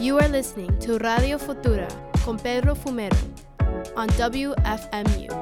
You are listening to Radio Futura con Pedro Fumero on WFMU.